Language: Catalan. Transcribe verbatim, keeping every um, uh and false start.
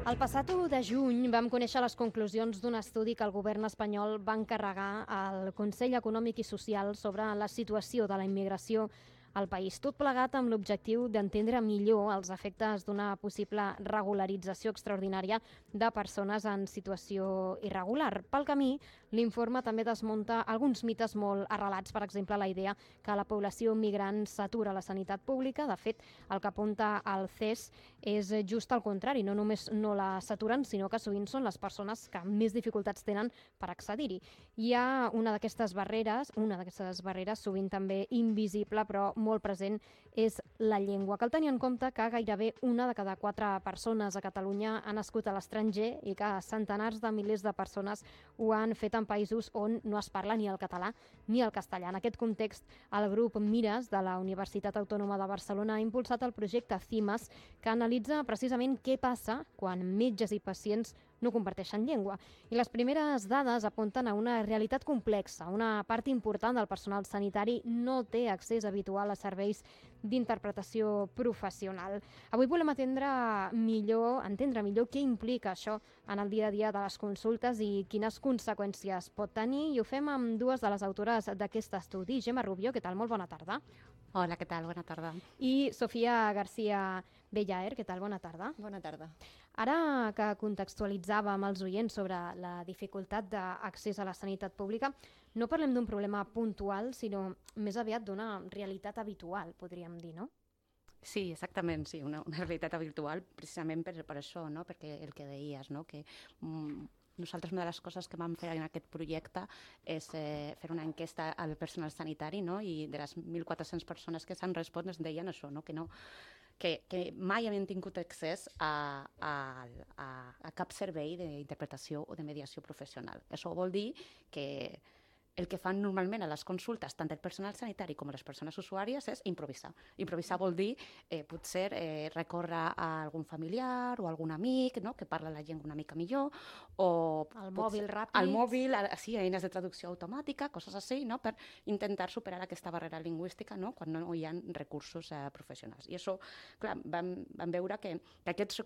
El passat u de juny vam conèixer les conclusions d'un estudi que el govern espanyol va encarregar al Consell Econòmic i Social sobre la situació de la immigració al país. Tot plegat amb l'objectiu d'entendre millor els efectes d'una possible regularització extraordinària de persones en situació irregular. Pel camí, l'informe també desmunta alguns mites molt arrelats, per exemple, la idea que la població migrant s'atura a la sanitat pública. De fet, el que apunta al C E S és just el contrari, no només no la s'aturen, sinó que sovint són les persones que més dificultats tenen per accedir-hi. Hi ha una d'aquestes barreres, una d'aquestes barreres sovint també invisible, però molt present, és la llengua. Cal tenir en compte que gairebé una de cada quatre persones a Catalunya ha nascut a l'estranger i que centenars de milers de persones ho han fet en països on no es parla ni el català ni el castellà. En aquest context, el grup Mires de la Universitat Autònoma de Barcelona ha impulsat el projecte CIMAS, que analitza precisament què passa quan metges i pacients no comparteixen llengua. I les primeres dades apunten a una realitat complexa. Una part important del personal sanitari no té accés habitual a serveis d'interpretació professional. Avui volem atendre millor, entendre millor què implica això en el dia a dia de les consultes i quines conseqüències pot tenir. I ho fem amb dues de les autores d'aquest estudi. Gemma Rubio, què tal? Molt bona tarda. Hola, què tal? Bona tarda. I Sofia García Bellaer, què tal? Bona tarda. Bona tarda. Ara que contextualitzàvem els oients sobre la dificultat d'accés a la sanitat pública, no parlem d'un problema puntual, sinó més aviat d'una realitat habitual, podríem dir, no? Sí, exactament, sí, una, una realitat habitual, precisament per, per això, no? Perquè el que deies, no? Que mm, nosaltres una de les coses que vam fer en aquest projecte és eh, fer una enquesta al personal sanitari, no? I de les mil quatre-cents persones que s'han respost ens deien això, no? Que no Que, que mai havien tingut accés a, a, a, a cap servei d'interpretació o de mediació professional. Això vol dir que el que fan normalment a les consultes, tant el personal sanitari com les persones usuàries, és improvisar. Improvisar vol dir eh, potser eh, recórrer a algun familiar o algun amic, no?, que parla la llengua una mica millor, o el potser, mòbil ràpid. El mòbil, sí, eines de traducció automàtica, coses així, no?, per intentar superar aquesta barrera lingüística, no?, quan no hi ha recursos eh, professionals. I això, clar, vam, vam veure que, que aquests